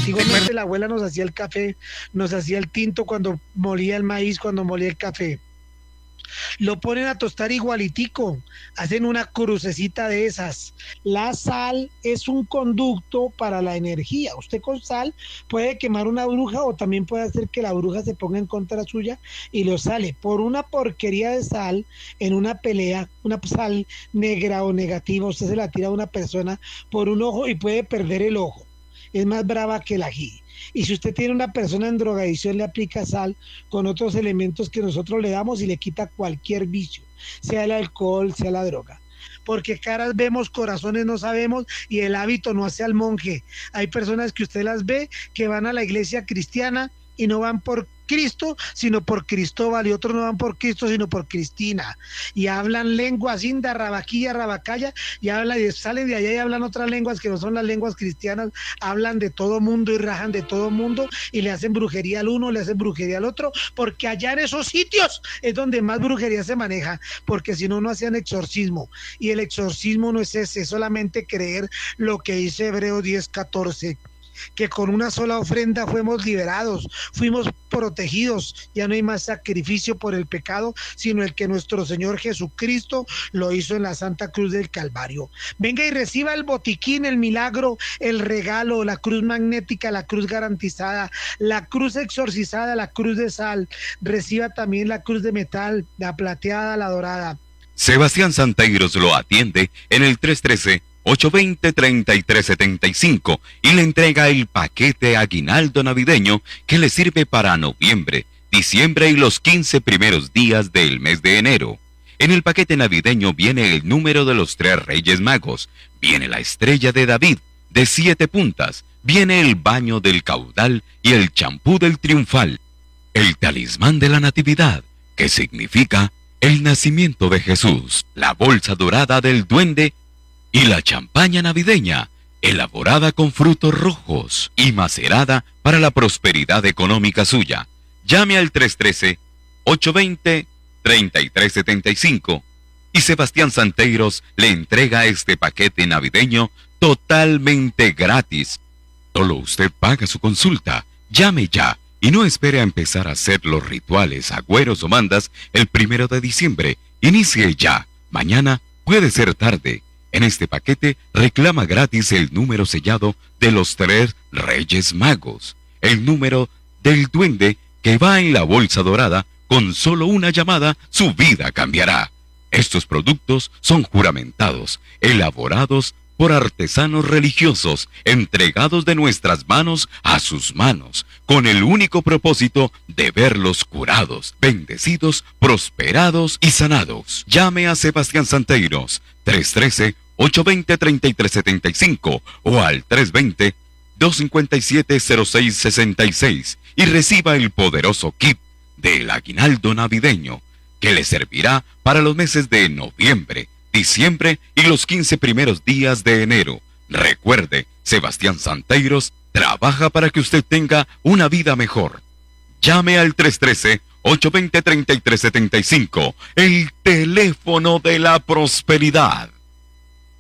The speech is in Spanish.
Antiguamente la abuela nos hacía el café, nos hacía el tinto cuando molía el maíz, cuando molía el café. Lo ponen a tostar igualitico, hacen una crucecita de esas. La sal es un conducto para la energía. Usted con sal puede quemar una bruja o también puede hacer que la bruja se ponga en contra suya y lo sale. Por una porquería de sal en una pelea, una sal negra o negativa, usted se la tira a una persona por un ojo y puede perder el ojo. Es más brava que el ají. Y si usted tiene una persona en drogadicción, le aplica sal con otros elementos que nosotros le damos y le quita cualquier vicio, sea el alcohol, sea la droga. Porque caras vemos, corazones no sabemos y el hábito no hace al monje. Hay personas que usted las ve que van a la iglesia cristiana y no van por Cristo, sino por Cristóbal, y otros no van por Cristo, sino por Cristina, y hablan lenguas inda, rabaquilla, rabacaya, y hablan, y salen de allá y hablan otras lenguas que no son las lenguas cristianas, hablan de todo mundo y rajan de todo mundo, y le hacen brujería al uno, le hacen brujería al otro, porque allá en esos sitios es donde más brujería se maneja, porque si no, no hacían exorcismo, y el exorcismo no es ese, es solamente creer lo que dice Hebreos 10:14, que con una sola ofrenda fuimos liberados, fuimos protegidos, ya no hay más sacrificio por el pecado, sino el que nuestro Señor Jesucristo lo hizo en la Santa Cruz del Calvario. Venga y reciba el botiquín, el milagro, el regalo, la cruz magnética, la cruz garantizada, la cruz exorcizada, la cruz de sal, reciba también la cruz de metal, la plateada, la dorada. Sebastián Santeiros lo atiende en el 313-820-3375 y le entrega el paquete aguinaldo navideño que le sirve para noviembre, diciembre y los 15 primeros días del mes de enero. En el paquete navideño viene el número de los 3 Reyes Magos, viene la estrella de David de 7 puntas, viene el baño del caudal y el champú del triunfal, el talismán de la natividad, que significa el nacimiento de Jesús, la bolsa dorada del duende y la champaña navideña, elaborada con frutos rojos y macerada para la prosperidad económica suya. Llame al 313-820-3375 y Sebastián Santeiros le entrega este paquete navideño totalmente gratis. Solo usted paga su consulta. Llame ya y no espere a empezar a hacer los rituales, agüeros o mandas el 1 de diciembre. Inicie ya. Mañana puede ser tarde. En este paquete reclama gratis el número sellado de los 3 Reyes Magos, el número del duende que va en la bolsa dorada. Con solo una llamada, su vida cambiará. Estos productos son juramentados, elaborados por artesanos religiosos, entregados de nuestras manos a sus manos, con el único propósito de verlos curados, bendecidos, prosperados y sanados. Llame a Sebastián Santeiros, 313-820-3375 o al 320-257-0666 y reciba el poderoso kit del aguinaldo navideño que le servirá para los meses de noviembre, diciembre y los 15 primeros días de enero. Recuerde, Sebastián Santeiros trabaja para que usted tenga una vida mejor. Llame al 313-820-3375, el teléfono de la prosperidad.